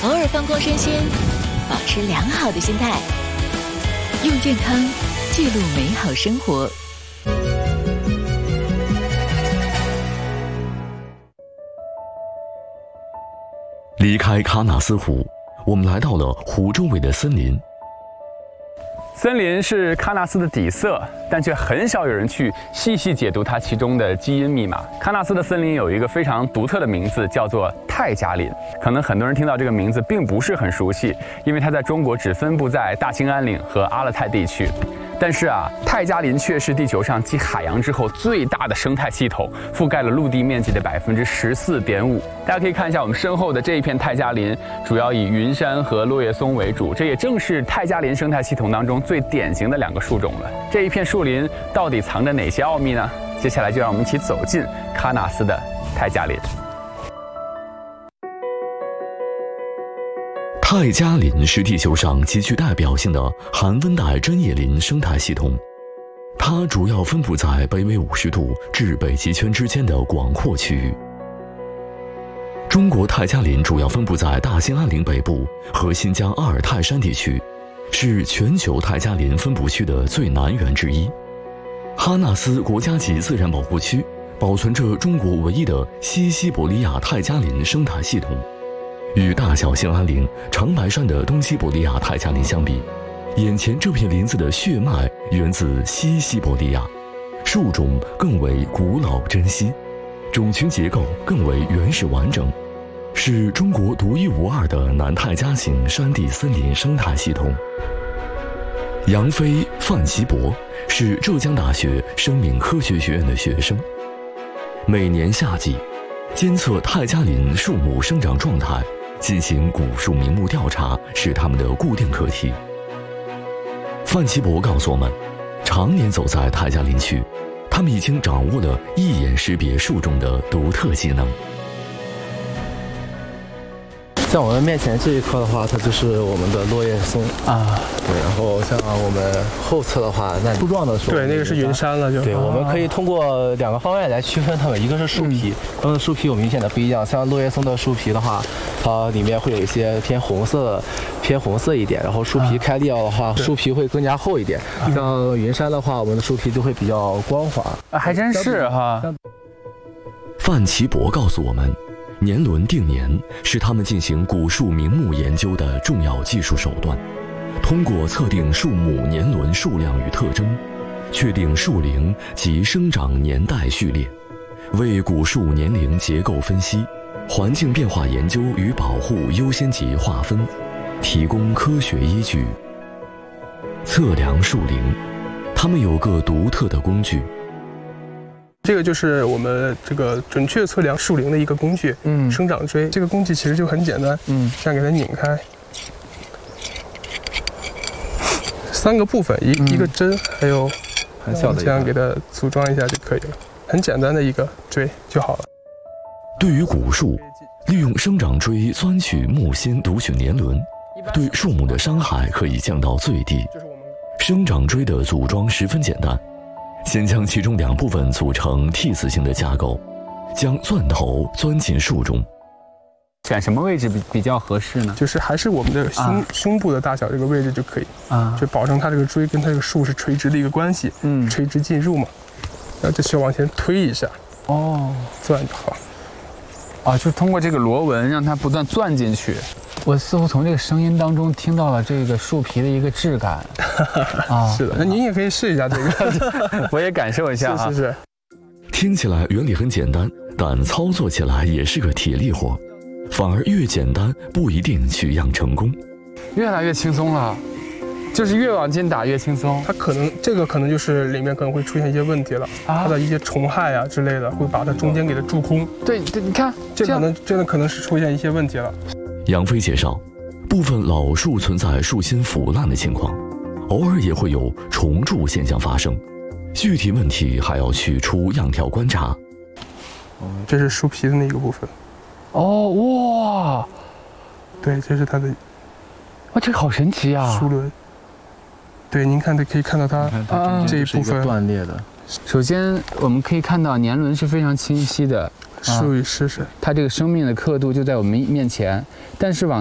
偶尔放空身心，保持良好的心态，用健康记录美好生活。 离开喀纳斯湖，我们来到了湖周围的森林。 森林是喀纳斯的底色，但却很少有人去细细解读它其中的基因密码。喀纳斯的森林有一个非常独特的名字，叫做泰加林。可能很多人听到这个名字并不是很熟悉，因为它在中国只分布在大兴安岭和阿勒泰地区。但是泰加林却是地球上继海洋之后最大的生态系统，覆盖了陆地面积的14.5%。大家可以看一下我们身后的这一片泰加林，主要以云杉和落叶松为主，这也正是泰加林生态系统当中最典型的2个树种了。这一片树林到底藏着哪些奥秘呢？接下来就让我们一起走进喀纳斯的泰加林。 泰加林是地球上极具代表性的寒温带针叶林生态系统，它主要分布在北纬50度至北极圈之间的广阔区域。中国泰加林主要分布在大兴安岭北部和新疆阿尔泰山地区，是全球泰加林分布区的最南缘之一。哈纳斯国家级自然保护区保存着中国唯一的西西伯利亚泰加林生态系统。与大小兴安岭、长白山的东西伯利亚泰加林相比，眼前这片林子的血脉源自西西伯利亚，树种更为古老珍稀，种群结构更为原始完整，是中国独一无二的南泰加型山地森林生态系统。杨飞、范奇博是浙江大学生命科学学院的学生，每年夏季监测泰加林树木生长状态，进行古树名木调查是他们的固定课题。范奇博告诉我们，常年走在泰加林区，他们已经掌握了一眼识别树种的独特技能。 在我们面前这一棵的话，它就是我们的落叶松啊。对，然后像我们后侧的话，那树状的树， 对，那个是云杉了就。 对，我们可以通过2个方面来区分它们，一个是树皮，它们的树皮有明显的不一样。像落叶松的树皮的话，它里面会有一些偏红色一点，然后树皮开裂的话，树皮会更加厚一点。像云杉的话，我们的树皮就会比较光滑。 还真是哈。 范奇博告诉我们，年轮定年是他们进行古树名木研究的重要技术手段。通过测定树木年轮数量与特征，确定树龄及生长年代序列，为古树年龄结构分析、环境变化研究与保护优先级划分，提供科学依据。测量树龄，他们有个独特的工具。 这个就是我们这个准确测量树龄的一个工具，生长锥。这个工具其实就很简单，这样给它拧开，3个部分，一个针，还有很小的， 这样给它组装一下就可以了，很简单的一个锥就好了。 对于古树，利用生长锥钻取木心读取年轮，对树木的伤害可以降到最低。生长锥的组装十分简单，先将其中2部分组成 T 字形的架构，将钻头钻进树中。 选什么位置比较合适呢？ 就是还是我们的胸部的大小这个位置就可以就保证它这个锥跟它这个树是垂直的一个关系，垂直进入嘛。然后这需要往前推一下，钻就好。 就通过这个螺纹让它不断钻进去。我似乎从这个声音当中听到了这个树皮的一个质感。 是的，那您也可以试一下这个， 我也感受一下哈。 是。 听起来原理很简单，但操作起来也是个体力活，反而越简单不一定取样成功。 越来越轻松了，就是越往进打越轻松。 它可能就是里面可能会出现一些问题了，它的一些虫害啊之类的，会把它中间给它蛀空。 对，你看， 这真的可能是出现一些问题了。 杨飞介绍，部分老树存在树心腐烂的情况，偶尔也会有虫蛀现象发生，具体问题还要取出样条观察。 这是树皮的那个部分。 哇， 对，这是它的。 哇，这个好神奇啊！ 树轮。对，您看，可以看到它这一部分断裂的。 首先，我们可以看到年轮是非常清晰的。 树与湿是， 它这个生命的刻度就在我们面前，但是往